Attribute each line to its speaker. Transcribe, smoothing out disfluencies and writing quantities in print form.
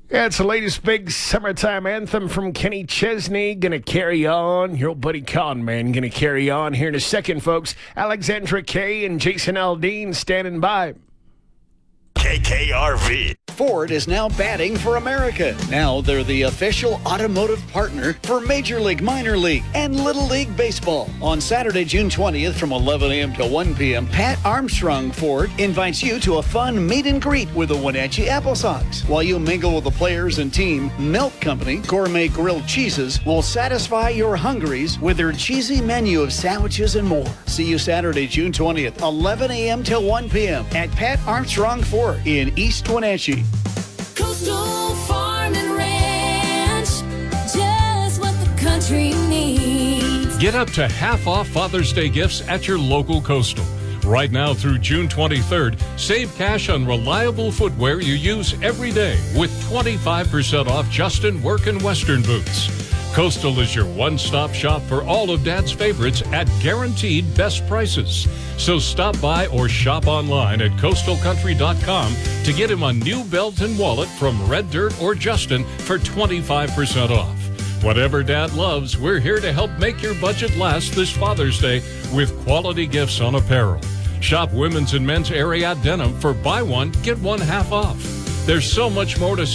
Speaker 1: Yeah, it's the latest big summertime anthem from Kenny Chesney. Gonna carry on. Your old buddy Conman gonna carry on here in a second, folks. Alexandra Kay and Jason Aldean standing by.
Speaker 2: KKRV.
Speaker 3: Ford is now batting for America. Now they're the official automotive partner for Major League, Minor League, and Little League Baseball. On Saturday, June 20th from 11 a.m. to 1 p.m., Pat Armstrong Ford invites you to a fun meet and greet with the Wenatchee Apple Sox. While you mingle with the players and team, Milk Company Gourmet Grilled Cheeses will satisfy your hungries with their cheesy menu of sandwiches and more. See you Saturday, June 20th, 11 a.m. till 1 p.m. at Pat Armstrong Ford in East Wenatchee.
Speaker 4: Coastal Farm and Ranch, just what the country needs.
Speaker 5: Get up to half off Father's Day gifts at your local Coastal. Right now through June 23rd, save cash on reliable footwear you use every day with 25% off Justin Work and Western boots. Coastal is your one-stop shop for all of Dad's favorites at guaranteed best prices. So stop by or shop online at coastalcountry.com to get him a new belt and wallet from Red Dirt or Justin for 25% off. Whatever Dad loves, we're here to help make your budget last this Father's Day with quality gifts on apparel. Shop women's and men's Ariat denim for buy one, get one half off. There's so much more to